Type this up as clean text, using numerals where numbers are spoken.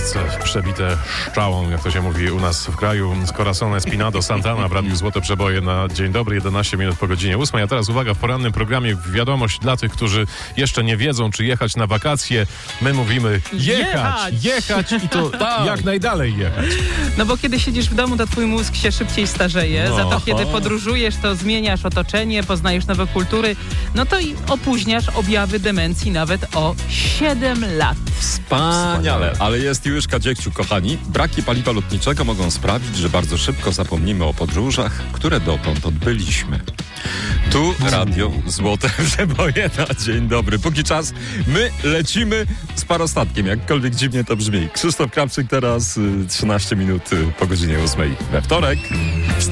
serce przebite szczałą, jak to się mówi u nas w kraju. Z Corazon Espinado Santana w Radiu Złote Przeboje na dzień dobry, 11 minut po godzinie 8. A teraz uwaga, w porannym programie wiadomość dla tych, którzy jeszcze nie wiedzą, czy jechać na wakacje. My mówimy jechać i to jak najdalej jechać. No bo kiedy siedzisz w domu, to twój mózg się szybciej starzeje. Za to kiedy podróżujesz, to zmieniasz otoczenie, poznajesz nowe kultury, no to i opóźniasz objawy demencji nawet o 7 lat. Wspaniale, ale jest już kadziekciu, kochani. Braki paliwa lotniczego mogą sprawić, że bardzo szybko zapomnimy o podróżach, które dotąd odbyliśmy. Tu Radio Złote Przeboje na dzień dobry. Póki czas my lecimy z parostatkiem, jakkolwiek dziwnie to brzmi. Krzysztof Krawczyk teraz 13 minut po godzinie 8 we wtorek.